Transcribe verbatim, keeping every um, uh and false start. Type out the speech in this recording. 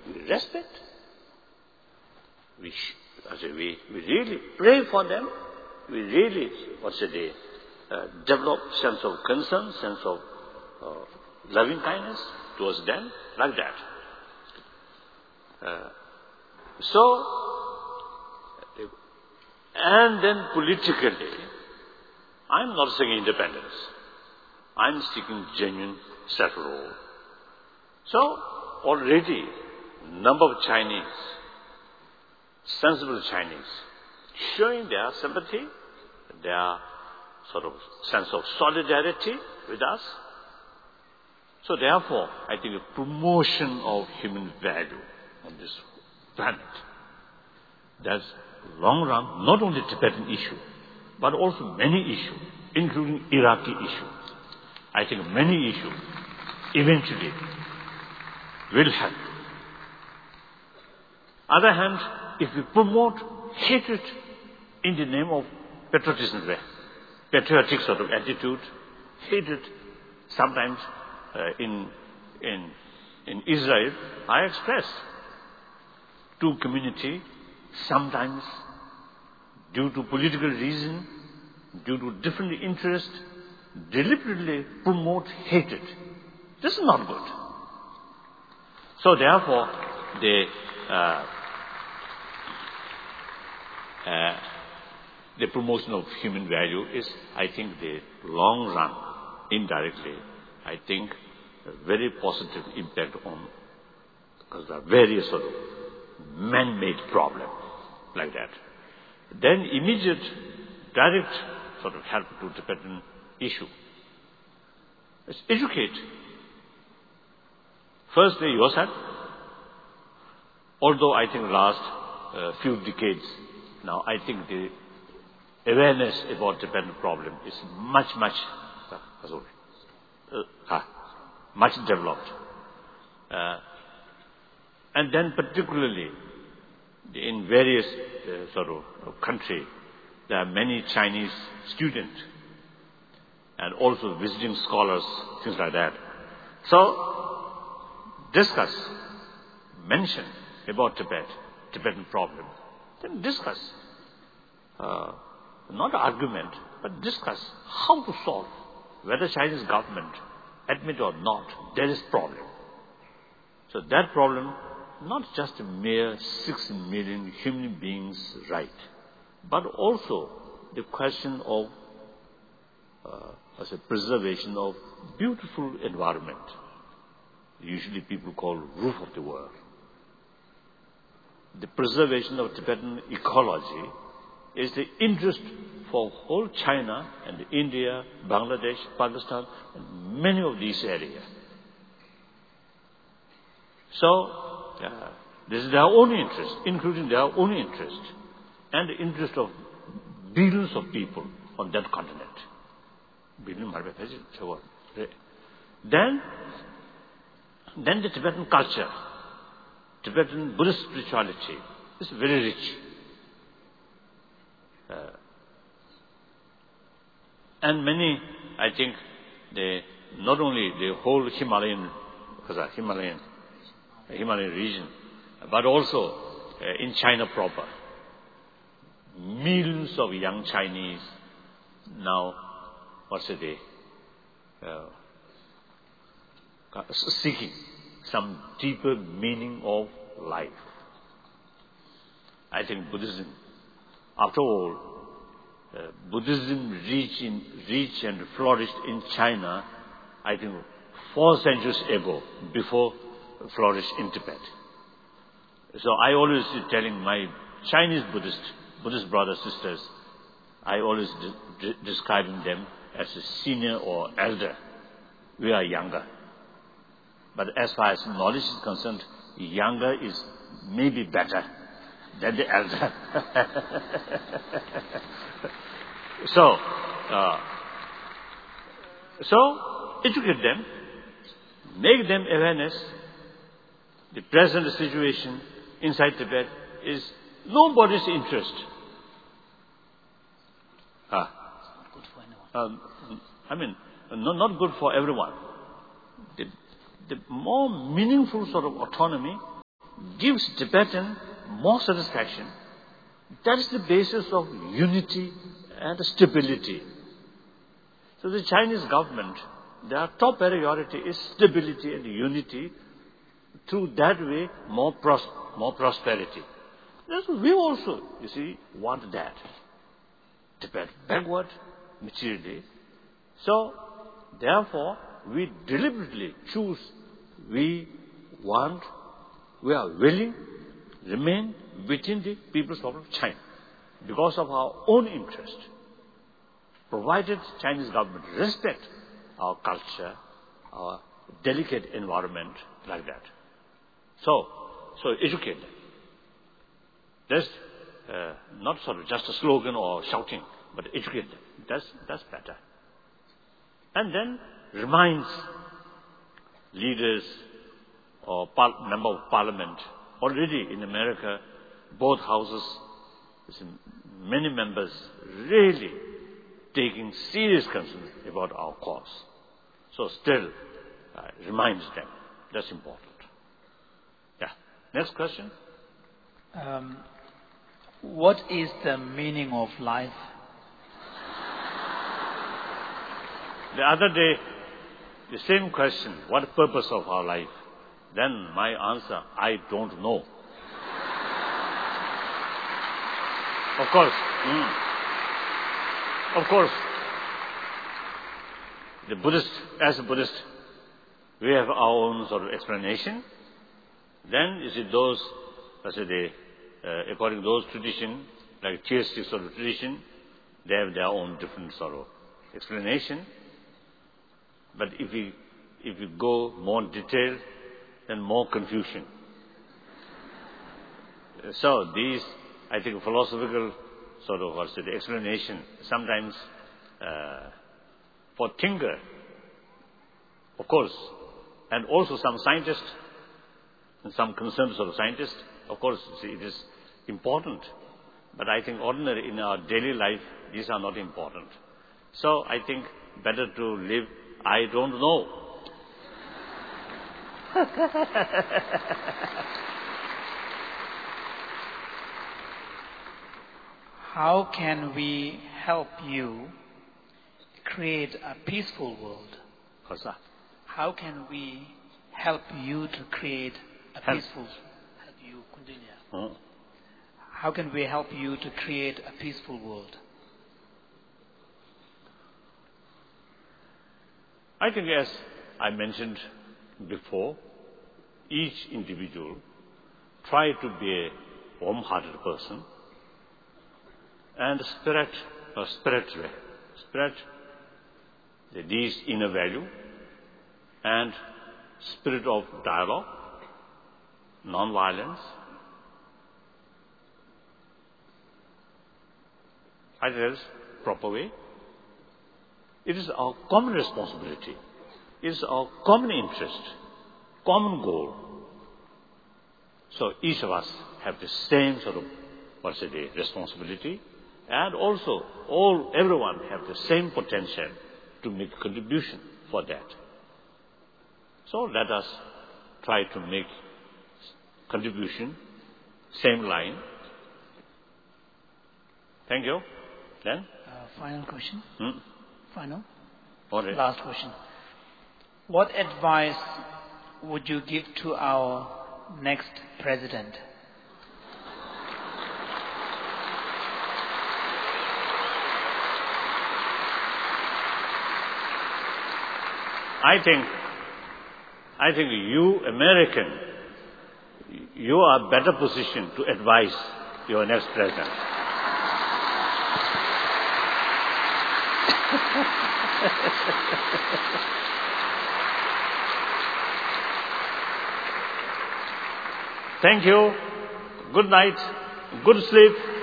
we respect. We, I say, we, we really pray for them. We really, what's it, uh, develop sense of concern, sense of uh, loving kindness towards them, like that. Uh, so, and then politically, I'm not saying independence. I'm seeking genuine self-rule. So, already, number of Chinese, sensible Chinese, showing their sympathy, their sort of sense of solidarity with us. So therefore, I think a promotion of human value on this planet, that's long run, not only Tibetan issue, but also many issues, including Iraqi issue. I think many issues eventually will help. Other hand, if we promote hatred in the name of patriotism, patriotic sort of attitude, hatred, sometimes uh, in in in Israel, I express to community, sometimes due to political reason, due to different interests, deliberately promote hatred. This is not good. So therefore, the uh, uh, the promotion of human value is, I think, the long run, indirectly, I think, a very positive impact on, because there are various sort of man-made problems like that. Then immediate, direct sort of help to Tibetan issue is educate. Firstly, yourself. Although I think last uh, few decades now, I think the awareness about Tibetan problem is much, much, uh, sorry, uh, much developed. Uh, and then particularly in various uh, sort of country, there are many Chinese students and also visiting scholars, things like that. So, discuss, mention about Tibet, Tibetan problem. Then discuss. Uh, not argument, but discuss how to solve. Whether Chinese government admit or not, there is problem. So that problem, not just a mere six million human beings' right, but also the question of uh, as a preservation of beautiful environment. Usually people call roof of the world. The preservation of Tibetan ecology is the interest for whole China and India, Bangladesh, Pakistan, and many of these areas. So, uh, this is their own interest, including their own interest, and the interest of billions of people on that continent. Then, then the Tibetan culture, Tibetan Buddhist spirituality is very rich. Uh, and many, I think, the, not only the whole Himalayan, Himalayan, Himalayan region, but also uh, in China proper. Millions of young Chinese now, what's it, uh, seeking some deeper meaning of life. I think Buddhism, after all, uh, Buddhism reached, in, reached and flourished in China, I think, four centuries ago, before flourished in Tibet. So I always telling my Chinese Buddhist, Buddhist brothers, sisters, I always de- de- describing them as a senior or elder. We are younger. But as far as knowledge is concerned, younger is maybe better than the elder. so, uh, so educate them, make them awareness. The present situation inside Tibet is nobody's interest. Ah. Um, I mean, not, not good for everyone. The, the more meaningful sort of autonomy gives Tibetan more satisfaction. That is the basis of unity and stability. So the Chinese government, their top priority is stability and unity. Through that way, more pros- more prosperity. That's, we also, you see, want that. Tibet backward materially. So, therefore, we deliberately choose, we want, we are willing, remain within the People's Republic of China because of our own interest. Provided Chinese government respect our culture, our delicate environment like that. So, so educate them. That's uh, not sort of just a slogan or shouting, but educate them. That's, that's better. And then reminds leaders or par- member of parliament. Already in America, both houses, many members really taking serious concern about our cause. So still uh, reminds them. That's important. Yeah. Next question. Um, what is the meaning of life? The other day, the same question, what purpose of our life? Then my answer, I don't know. Of course. Mm. Of course. The Buddhist, as a Buddhist, we have our own sort of explanation. Then, you see, those, let's say, they, uh, according to those traditions, like theistic sort of tradition, they have their own different sort of explanation. But if we, if we go more in detail, then more confusion. So these, I think, philosophical sort of, what's it, explanation, sometimes uh, for thinker, of course, and also some scientists, and some concerned sort of scientists, of course, see, it is important. But I think ordinary in our daily life, these are not important. So I think better to live, I don't know. How can we help you create a peaceful world? What's that? How can we help you to create a Help. peaceful help you continue? Hmm. How can we help you to create a peaceful world? I think, as I mentioned before, each individual try to be a warm-hearted person and spirit or spirit way, spirit these inner value and spirit of dialogue, non-violence. I think that is proper way. It is our common responsibility. It is our common interest, common goal. So each of us have the same sort of, what's it, responsibility, and also all, everyone have the same potential to make a contribution for that. So let us try to make contribution, same line. Thank you. Then? Uh, final question. Hmm? Final. What Last question. What advice would you give to our next president? I think, I think you, American, you are better positioned to advise your next president. Thank you. Good night. Good sleep.